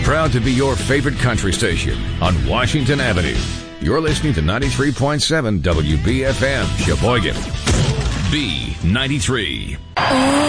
Proud to be your favorite country station on Washington Avenue. You're listening to 93.7 WBFM, Sheboygan. B93.